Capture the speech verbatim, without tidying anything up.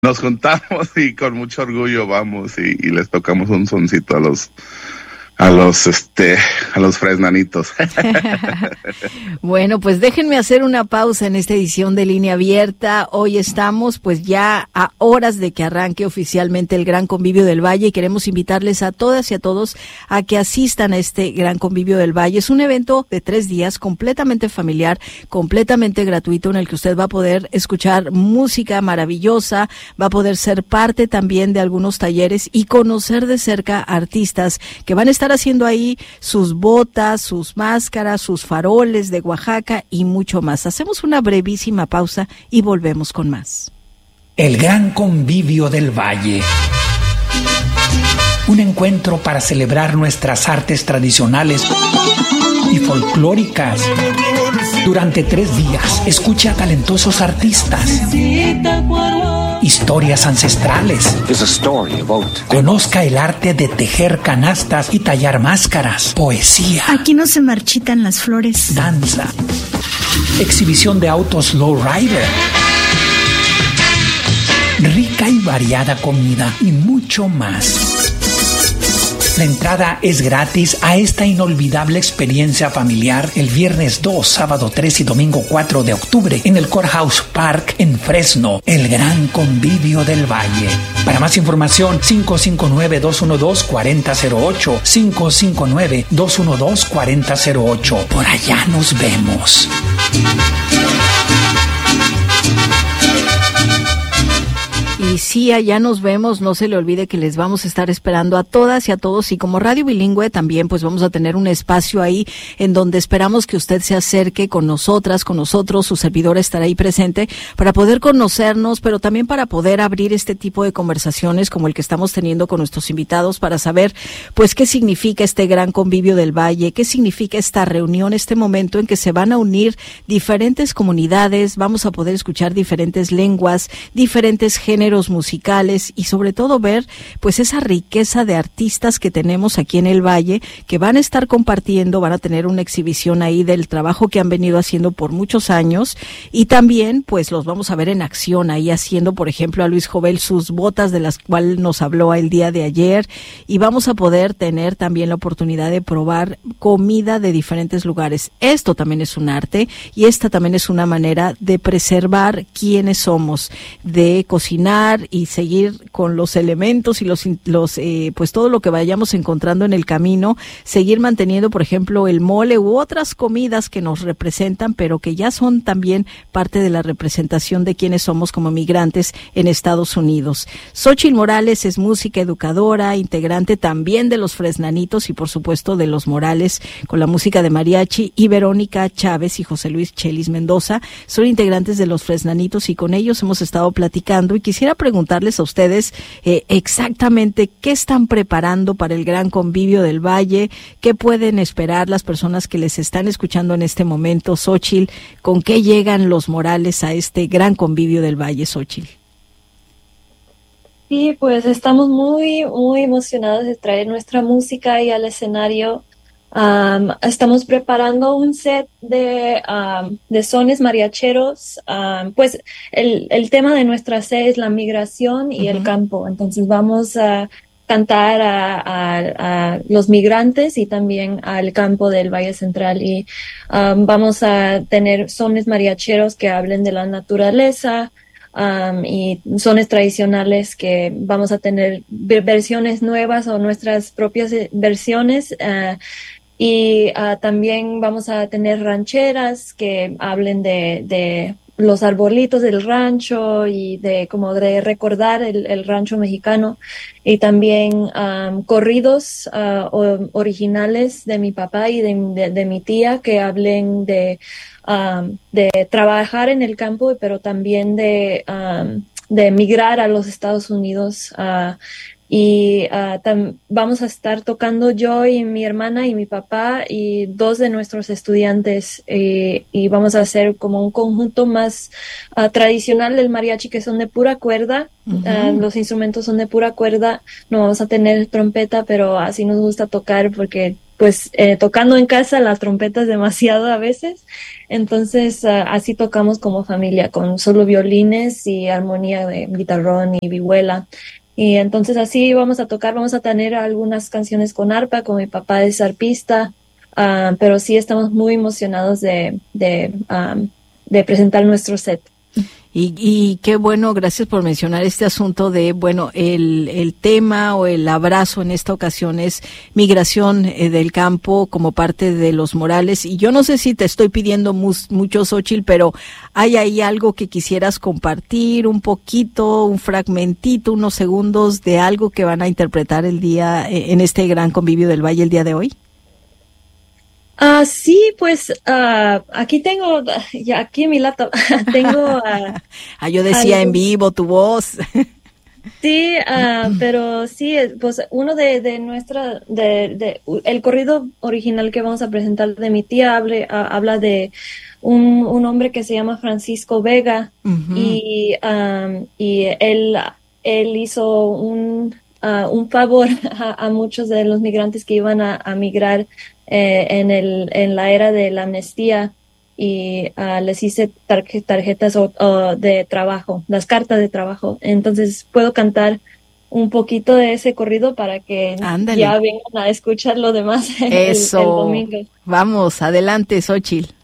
nos juntamos y con mucho orgullo vamos y, y les tocamos un soncito a los a los este a los fresnanitos. Bueno, pues déjenme hacer una pausa en esta edición de Línea Abierta. Hoy estamos pues ya a horas de que arranque oficialmente el Gran Convivio del Valle y queremos invitarles a todas y a todos a que asistan a este Gran Convivio del Valle. Es un evento de tres días completamente familiar, completamente gratuito, en el que usted va a poder escuchar música maravillosa, va a poder ser parte también de algunos talleres y conocer de cerca artistas que van a estar haciendo ahí sus botas, sus máscaras, sus faroles de Oaxaca y mucho más. Hacemos una brevísima pausa y volvemos con más. El Gran Convivio del Valle. Un encuentro para celebrar nuestras artes tradicionales y folclóricas. Durante tres días, escucha a talentosos artistas, historias ancestrales, conozca el arte de tejer canastas y tallar máscaras, poesía. Aquí no se marchitan las flores. Danza, exhibición de autos lowrider, rica y variada comida y mucho más. La entrada es gratis a esta inolvidable experiencia familiar el viernes dos, sábado tres y domingo cuatro de octubre en el Courthouse Park en Fresno, el Gran Convivio del Valle. Para más información, cinco cinco nueve, dos uno dos, cuatro cero cero ocho, cinco cinco nueve, dos uno dos, cuatro cero cero ocho. Por allá nos vemos. Y sí, allá nos vemos, no se le olvide que les vamos a estar esperando a todas y a todos, y como Radio Bilingüe también pues vamos a tener un espacio ahí en donde esperamos que usted se acerque con nosotras, con nosotros, su servidora estará ahí presente para poder conocernos, pero también para poder abrir este tipo de conversaciones como el que estamos teniendo con nuestros invitados para saber pues qué significa este Gran Convivio del Valle, qué significa esta reunión, este momento en que se van a unir diferentes comunidades, vamos a poder escuchar diferentes lenguas, diferentes géneros musicales y sobre todo ver pues esa riqueza de artistas que tenemos aquí en el Valle, que van a estar compartiendo, van a tener una exhibición ahí del trabajo que han venido haciendo por muchos años, y también pues los vamos a ver en acción ahí haciendo, por ejemplo, a Luis Jovel sus botas de las cuales nos habló el día de ayer, y vamos a poder tener también la oportunidad de probar comida de diferentes lugares. Esto también es un arte y esta también es una manera de preservar quiénes somos, de cocinar y seguir con los elementos y los, los eh, pues todo lo que vayamos encontrando en el camino, seguir manteniendo, por ejemplo, el mole u otras comidas que nos representan, pero que ya son también parte de la representación de quienes somos como migrantes en Estados Unidos. Xóchitl Morales es música educadora, integrante también de los Fresnanitos y por supuesto de los Morales con la música de mariachi, y Verónica Chávez y José Luis Chelis Mendoza son integrantes de los Fresnanitos, y con ellos hemos estado platicando, y quisiera preguntarles a ustedes eh, exactamente qué están preparando para el Gran Convivio del Valle, qué pueden esperar las personas que les están escuchando en este momento. Xóchitl, ¿con qué llegan los Morales a este Gran Convivio del Valle, Xóchitl? Sí, pues estamos muy, muy emocionados de traer nuestra música ahí al escenario. Um, estamos preparando un set de, um, de sones mariacheros. Um, pues el, el tema de nuestra set es la migración y uh-huh. el campo. Entonces vamos a cantar a, a, a los migrantes y también al campo del Valle Central. Y um, vamos a tener sones mariacheros que hablen de la naturaleza. Um, y sones tradicionales que vamos a tener versiones nuevas o nuestras propias versiones. Uh, Y uh, también vamos a tener rancheras que hablen de, de los arbolitos del rancho y de como de recordar el, el rancho mexicano. Y también um, corridos uh, o, originales de mi papá y de, de, de mi tía que hablen de, um, de trabajar en el campo, pero también de, um, de emigrar a los Estados Unidos. Uh, Y uh, tam- vamos a estar tocando yo y mi hermana y mi papá y dos de nuestros estudiantes, eh, y vamos a hacer como un conjunto más uh, tradicional del mariachi, que son de pura cuerda. Uh-huh. Uh, los instrumentos son de pura cuerda. No vamos a tener trompeta, pero así nos gusta tocar porque pues eh, tocando en casa la trompeta es demasiado a veces, entonces uh, así tocamos como familia con solo violines y armonía de guitarrón y vihuela. Y entonces así vamos a tocar, vamos a tener algunas canciones con arpa, como mi papá es arpista, uh, pero sí estamos muy emocionados de, de, um, de presentar nuestro set. Y, y qué bueno, gracias por mencionar este asunto de, bueno, el, el tema o el abrazo en esta ocasión es migración eh, del campo como parte de los Morales. Y yo no sé si te estoy pidiendo mus, mucho, Xóchitl, pero ¿hay ahí algo que quisieras compartir, un poquito, un fragmentito, unos segundos de algo que van a interpretar el día, eh, en este gran convivio del Valle el día de hoy? Uh, sí, pues uh, aquí tengo, ya aquí en mi laptop, tengo... Uh, ah, yo decía algo, en vivo tu voz. Sí, uh, pero sí, pues uno de, de nuestra, de, de, el corrido original que vamos a presentar de mi tía hable, uh, habla de un, un hombre que se llama Francisco Vega, uh-huh. y, um, y él, él hizo un, uh, un favor a, a muchos de los migrantes que iban a, a migrar Eh, en el en la era de la amnistía, y uh, les hice tarje, tarjetas o, o de trabajo, las cartas de trabajo. Entonces puedo cantar un poquito de ese corrido para que Ándale. Ya vengan a escuchar lo demás el, Eso. el domingo. Vamos, adelante, Xóchitl.